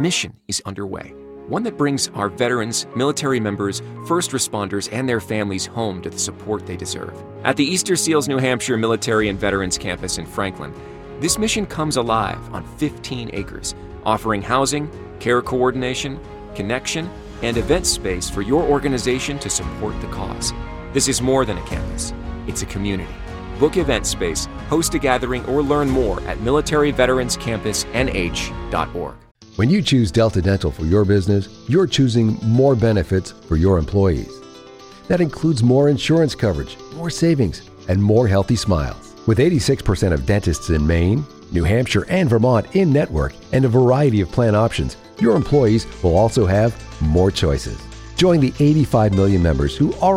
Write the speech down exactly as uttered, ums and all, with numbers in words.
mission is underway, one that brings our veterans, military members, first responders, and their families home to the support they deserve. At the Easter Seals New Hampshire Military and Veterans Campus in Franklin, this mission comes alive on fifteen acres, offering housing, care coordination, connection, and event space for your organization to support the cause. This is more than a campus. It's a community. Book event space, host a gathering, or learn more at military veterans campus n h dot org. When you choose Delta Dental for your business, you're choosing more benefits for your employees. That includes more insurance coverage, more savings, and more healthy smiles. With eighty-six percent of dentists in Maine, New Hampshire, and Vermont in network and a variety of plan options, your employees will also have more choices. Join the eighty-five million members who already